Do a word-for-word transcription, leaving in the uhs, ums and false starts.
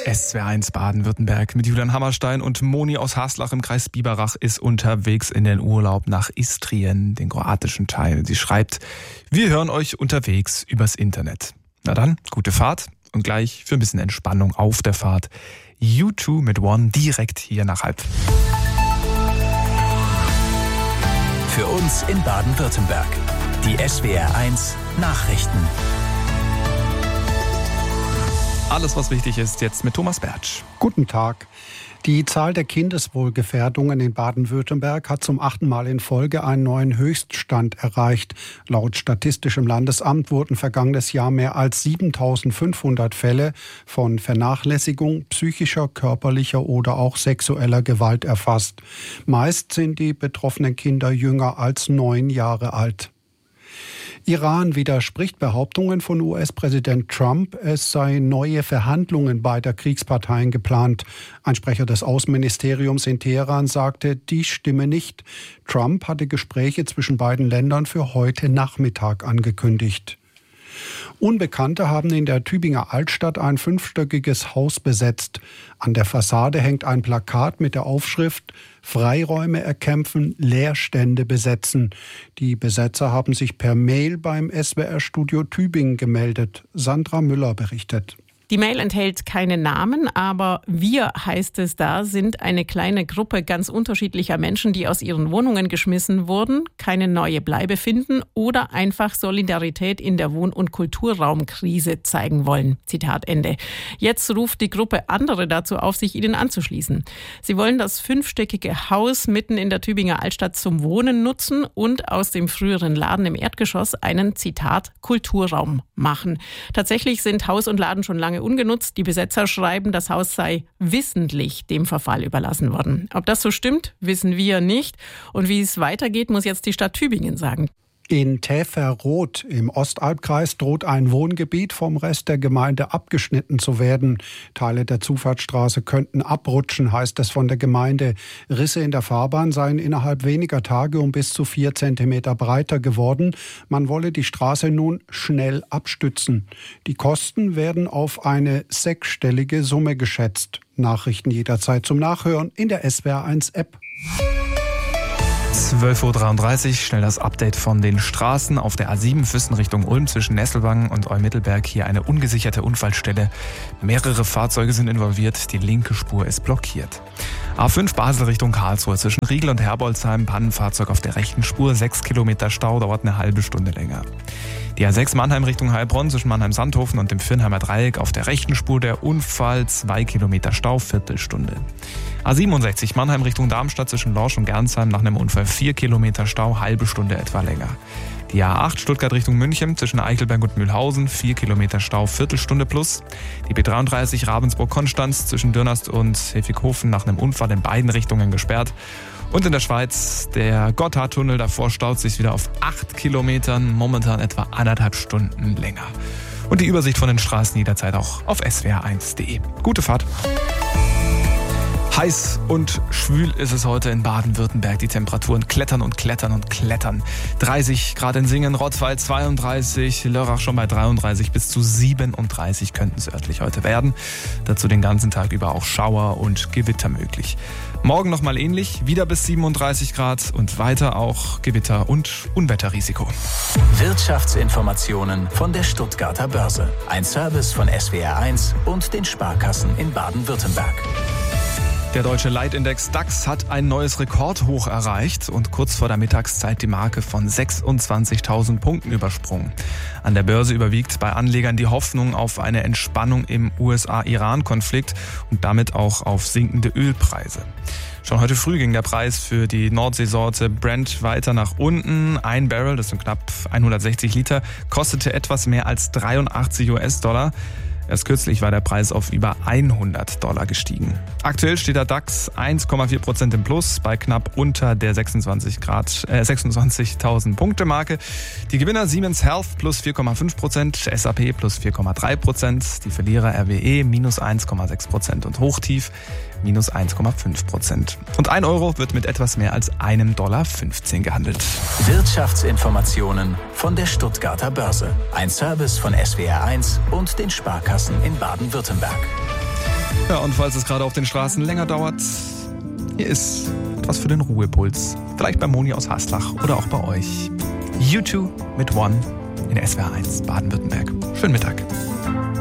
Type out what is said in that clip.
S W R eins Baden-Württemberg mit Julian Hammerstein und Moni aus Haslach im Kreis Biberach ist unterwegs in den Urlaub nach Istrien, den kroatischen Teil. Sie schreibt, wir hören euch unterwegs übers Internet. Na dann, gute Fahrt und gleich für ein bisschen Entspannung auf der Fahrt U zwei mit One direkt hier nach Halb. Für uns in Baden-Württemberg. Die S W R eins Nachrichten. Alles, was wichtig ist, jetzt mit Thomas Bertsch. Guten Tag. Die Zahl der Kindeswohlgefährdungen in Baden-Württemberg hat zum achten Mal in Folge einen neuen Höchststand erreicht. Laut Statistischem Landesamt wurden vergangenes Jahr mehr als siebentausendfünfhundert Fälle von Vernachlässigung, psychischer, körperlicher oder auch sexueller Gewalt erfasst. Meist sind die betroffenen Kinder jünger als neun Jahre alt. Iran widerspricht Behauptungen von U S-Präsident Trump, es seien neue Verhandlungen beider Kriegsparteien geplant. Ein Sprecher des Außenministeriums in Teheran sagte, dies stimme nicht. Trump hatte Gespräche zwischen beiden Ländern für heute Nachmittag angekündigt. Unbekannte haben in der Tübinger Altstadt ein fünfstöckiges Haus besetzt. An der Fassade hängt ein Plakat mit der Aufschrift Freiräume erkämpfen, Leerstände besetzen. Die Besetzer haben sich per Mail beim S W R-Studio Tübingen gemeldet. Sandra Müller berichtet. Die Mail enthält keine Namen, aber wir, heißt es da, sind eine kleine Gruppe ganz unterschiedlicher Menschen, die aus ihren Wohnungen geschmissen wurden, keine neue Bleibe finden oder einfach Solidarität in der Wohn- und Kulturraumkrise zeigen wollen. Zitat Ende. Jetzt ruft die Gruppe andere dazu auf, sich ihnen anzuschließen. Sie wollen das fünfstöckige Haus mitten in der Tübinger Altstadt zum Wohnen nutzen und aus dem früheren Laden im Erdgeschoss einen, Zitat, Kulturraum machen. Tatsächlich sind Haus und Laden schon lange ungenutzt. Die Besetzer schreiben, das Haus sei wissentlich dem Verfall überlassen worden. Ob das so stimmt, wissen wir nicht. Und wie es weitergeht, muss jetzt die Stadt Tübingen sagen. In Täferroth im Ostalbkreis droht ein Wohngebiet vom Rest der Gemeinde abgeschnitten zu werden. Teile der Zufahrtsstraße könnten abrutschen, heißt es von der Gemeinde. Risse in der Fahrbahn seien innerhalb weniger Tage um bis zu vier Zentimeter breiter geworden. Man wolle die Straße nun schnell abstützen. Die Kosten werden auf eine sechsstellige Summe geschätzt. Nachrichten jederzeit zum Nachhören in der S W R eins App. zwölf Uhr dreiunddreißig, schnell das Update von den Straßen. Auf der A sieben Füssen Richtung Ulm zwischen Nesselwangen und Eumittelberg hier eine ungesicherte Unfallstelle. Mehrere Fahrzeuge sind involviert, die linke Spur ist blockiert. A fünf Basel Richtung Karlsruhe zwischen Riegel und Herbolzheim, Pannenfahrzeug auf der rechten Spur, sechs Kilometer Stau, dauert eine halbe Stunde länger. Die A sechs Mannheim Richtung Heilbronn zwischen Mannheim-Sandhofen und dem Firnheimer Dreieck auf der rechten Spur der Unfall, zwei Kilometer Stau, Viertelstunde. A siebenundsechzig Mannheim Richtung Darmstadt zwischen Lorsch und Gernsheim nach einem Unfall vier Kilometer Stau, halbe Stunde etwa länger. Die A acht Stuttgart Richtung München zwischen Eichelberg und Mühlhausen, vier Kilometer Stau, Viertelstunde plus. Die B dreiunddreißig Ravensburg-Konstanz zwischen Dürnast und Hefighofen nach einem Unfall in beiden Richtungen gesperrt. Und in der Schweiz, der Gotthardtunnel, davor staut sich wieder auf acht Kilometern, momentan etwa anderthalb Stunden länger. Und die Übersicht von den Straßen jederzeit auch auf S W R eins punkt de. Gute Fahrt! Heiß und schwül ist es heute in Baden-Württemberg. Die Temperaturen klettern und klettern und klettern. dreißig Grad in Singen, Rottweil zweiunddreißig, Lörrach schon bei dreiunddreißig, bis zu siebenunddreißig könnten es örtlich heute werden. Dazu den ganzen Tag über auch Schauer und Gewitter möglich. Morgen nochmal ähnlich, wieder bis siebenunddreißig Grad und weiter auch Gewitter und Unwetterrisiko. Wirtschaftsinformationen von der Stuttgarter Börse. Ein Service von S W R eins und den Sparkassen in Baden-Württemberg. Der deutsche Leitindex DAX hat ein neues Rekordhoch erreicht und kurz vor der Mittagszeit die Marke von sechsundzwanzigtausend Punkten übersprungen. An der Börse überwiegt bei Anlegern die Hoffnung auf eine Entspannung im U S A-Iran-Konflikt und damit auch auf sinkende Ölpreise. Schon heute früh ging der Preis für die Nordseesorte Brent weiter nach unten. Ein Barrel, das sind knapp hundertsechzig Liter, kostete etwas mehr als dreiundachtzig US-Dollar. Erst kürzlich war der Preis auf über hundert Dollar gestiegen. Aktuell steht der DAX eins Komma vier Prozent im Plus bei knapp unter der sechsundzwanzig Grad, äh, sechsundzwanzigtausend Punkte Marke. Die Gewinner Siemens Health plus vier Komma fünf Prozent, S A P plus vier Komma drei Prozent, die Verlierer R W E minus eins Komma sechs Prozent und Hochtief minus eins Komma fünf Prozent. Und ein Euro wird mit etwas mehr als einem Dollar fünfzehn gehandelt. Wirtschaftsinformationen von der Stuttgarter Börse. Ein Service von S W R eins und den Sparkassen in Baden-Württemberg. Ja, und falls es gerade auf den Straßen länger dauert, hier ist etwas für den Ruhepuls. Vielleicht bei Moni aus Haslach oder auch bei euch. U zwei mit One in S W R eins Baden-Württemberg. Schönen Mittag.